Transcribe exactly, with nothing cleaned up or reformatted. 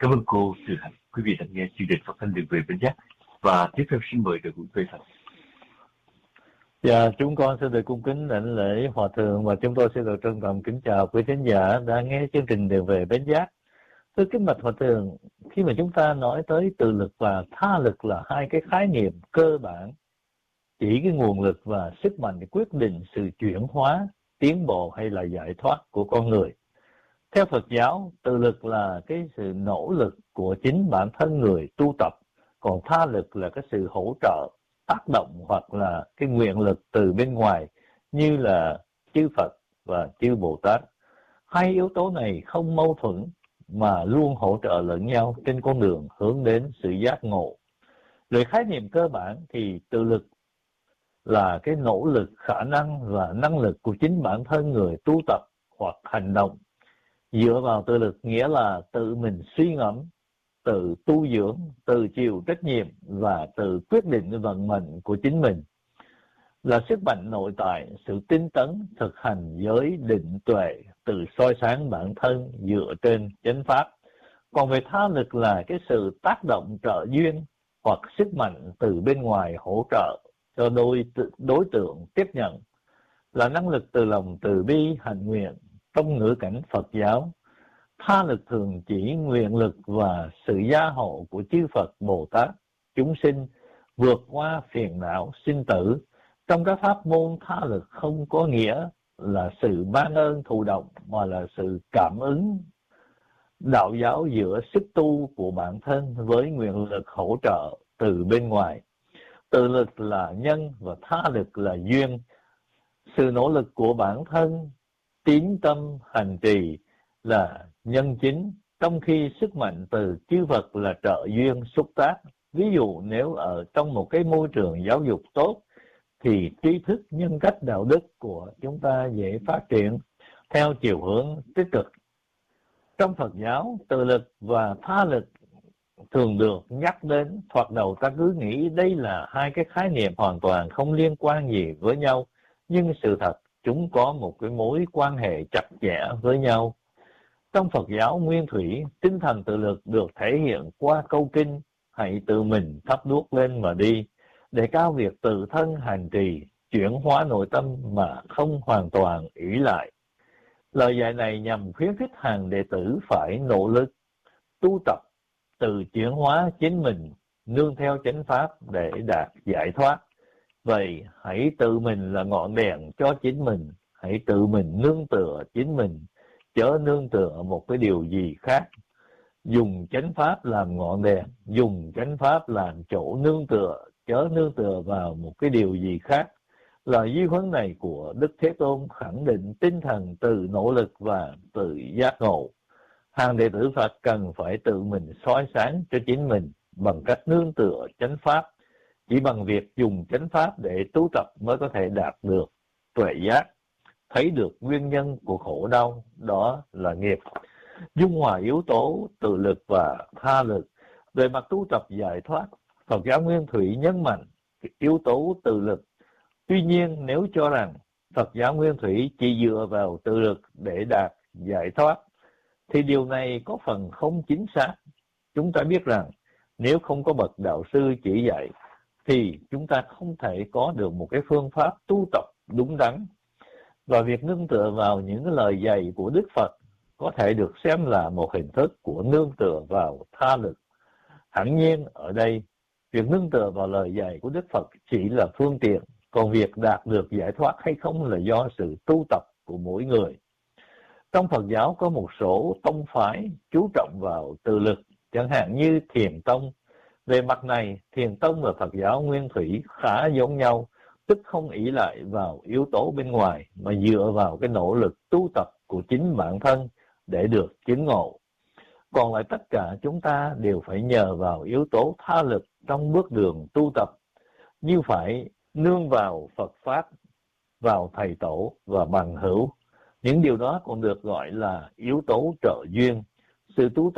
Cảm ơn cô Từ Hạnh. Quý vị đang nghe chương trình phát thanh Đường về Bến Giác. Và tiếp theo xin mời đội ngũ Tuệ Thành. Dạ, chúng con xin được cung kính đảnh lễ Hòa Thượng và chúng tôi sẽ được trân trọng kính chào quý khán giả đã nghe chương trình Đường về Bến Giác. Thưa kính bạch Hòa Thượng, khi mà chúng ta nói tới tự lực và tha lực là hai cái khái niệm cơ bản chỉ cái nguồn lực và sức mạnh để quyết định sự chuyển hóa, tiến bộ hay là giải thoát của con người. Theo Phật giáo, tự lực là cái sự nỗ lực của chính bản thân người tu tập, còn tha lực là cái sự hỗ trợ, tác động hoặc là cái nguyện lực từ bên ngoài như là chư Phật và chư Bồ Tát. Hai yếu tố này không mâu thuẫn mà luôn hỗ trợ lẫn nhau trên con đường hướng đến sự giác ngộ. Về khái niệm cơ bản thì tự lực là cái nỗ lực, khả năng và năng lực của chính bản thân người tu tập hoặc hành động. Dựa vào tự lực nghĩa là tự mình suy ngẫm, tự tu dưỡng, tự chịu trách nhiệm và tự quyết định vận mệnh của chính mình. Là sức mạnh nội tại, sự tinh tấn, thực hành giới định tuệ, tự soi sáng bản thân dựa trên chánh pháp. Còn về tha lực là cái sự tác động trợ duyên hoặc sức mạnh từ bên ngoài hỗ trợ cho đối, đối tượng tiếp nhận. Là năng lực từ lòng từ bi hành nguyện trong ngữ cảnh Phật giáo. Tha lực thường chỉ nguyện lực và sự gia hộ của chư Phật Bồ Tát, chúng sinh vượt qua phiền não sinh tử. Trong các pháp môn, tha lực không có nghĩa là sự ban ơn thụ động mà là sự cảm ứng đạo giáo giữa sức tu của bản thân với nguyện lực hỗ trợ từ bên ngoài. Tự lực là nhân và tha lực là duyên. Sự nỗ lực của bản thân, tín tâm hành trì là nhân chính, trong khi sức mạnh từ chư Phật là trợ duyên xúc tác. Ví dụ nếu ở trong một cái môi trường giáo dục tốt thì tri thức, nhân cách, đạo đức của chúng ta dễ phát triển theo chiều hướng tích cực. Trong Phật giáo, tự lực và tha lực thường được nhắc đến, thoạt đầu ta cứ nghĩ đây là hai cái khái niệm hoàn toàn không liên quan gì với nhau, nhưng sự thật chúng có một cái mối quan hệ chặt chẽ với nhau. Trong Phật giáo nguyên thủy, tinh thần tự lực được thể hiện qua câu kinh hãy tự mình thắp đuốc lên mà đi, để cao việc tự thân hành trì, chuyển hóa nội tâm mà không hoàn toàn ỷ lại. Lời dạy này nhằm khuyến khích hàng đệ tử phải nỗ lực, tu tập, tự chuyển hóa chính mình, nương theo chánh pháp để đạt giải thoát. Vậy hãy tự mình là ngọn đèn cho chính mình, hãy tự mình nương tựa chính mình, chớ nương tựa một cái điều gì khác. Dùng chánh pháp làm ngọn đèn, dùng chánh pháp làm chỗ nương tựa, chớ nương tựa vào một cái điều gì khác. Lời di huấn này của Đức Thế Tôn khẳng định tinh thần tự nỗ lực và tự giác ngộ. Hàng đệ tử Phật cần phải tự mình soi sáng cho chính mình bằng cách nương tựa chánh pháp. Chỉ bằng việc dùng chánh pháp để tu tập mới có thể đạt được tuệ giác, thấy được nguyên nhân của khổ đau, đó là nghiệp. Dung hòa yếu tố tự lực và tha lực. Về mặt tu tập giải thoát, Phật giáo nguyên thủy nhấn mạnh yếu tố tự lực. Tuy nhiên, nếu cho rằng Phật giáo nguyên thủy chỉ dựa vào tự lực để đạt giải thoát, thì điều này có phần không chính xác. Chúng ta biết rằng nếu không có bậc đạo sư chỉ dạy, thì chúng ta không thể có được một cái phương pháp tu tập đúng đắn. Và việc nương tựa vào những lời dạy của Đức Phật có thể được xem là một hình thức của nương tựa vào tha lực. Hẳn nhiên ở đây, việc nương tựa vào lời dạy của Đức Phật chỉ là phương tiện, còn việc đạt được giải thoát hay không là do sự tu tập của mỗi người. Trong Phật giáo có một số tông phái chú trọng vào tự lực, chẳng hạn như Thiền Tông. Về mặt này, Thiền Tông và Phật giáo nguyên thủy khá giống nhau, tức không ỷ lại vào yếu tố bên ngoài, mà dựa vào cái nỗ lực tu tập của chính bản thân để được chứng ngộ. Còn lại tất cả chúng ta đều phải nhờ vào yếu tố tha lực trong bước đường tu tập, như phải nương vào Phật Pháp, vào Thầy Tổ và bằng hữu. Những điều đó còn được gọi là yếu tố trợ duyên. Sự tu tập